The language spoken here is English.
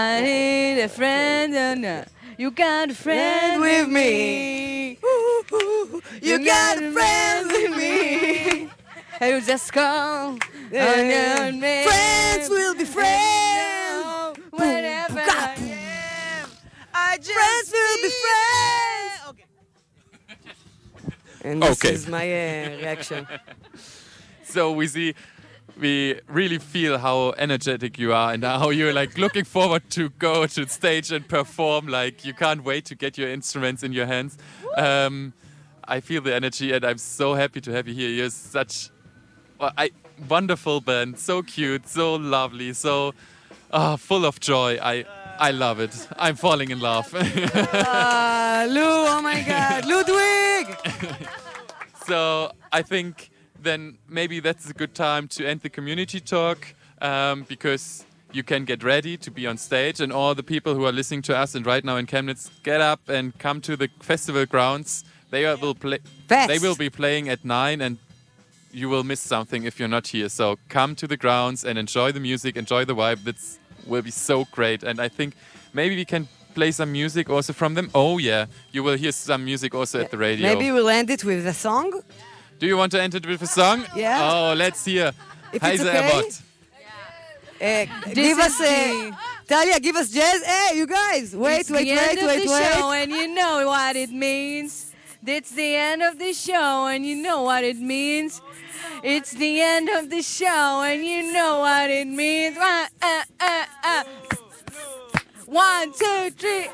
I need a friend, you got a friend with me. You got a friend with me. You just call. Friends will be friends. Whatever I am, I just Friends will be friends. Okay. And this Okay. is my reaction. So we really feel how energetic you are and how you're like looking forward to go to stage and perform. Like you can't wait to get your instruments in your hands. I feel the energy and I'm so happy to have you here. You're such wonderful band, so cute, so lovely, so full of joy. I love it. I'm falling in love. Lou, oh my God, Ludwig! So I think then maybe that's a good time to end the community talk because you can get ready to be on stage and all the people who are listening to us and right now in Chemnitz, get up and come to the festival grounds. They will be playing at 9 and you will miss something if you're not here. So come to the grounds and enjoy the music, enjoy the vibe. That will be so great. And I think maybe we can play some music also from them. Oh yeah, you will hear some music also at the radio. Maybe we'll end it with a song. Do you want to end it with a song? Yeah. Oh, let's hear. If it's Heise okay. Abbott. Give us Talia, give us jazz. Hey, you guys, wait. Show, and you know what it means. It's the end of the show, and you know what it means. It's the end of the show, and you know what it means. 1, 2, 3.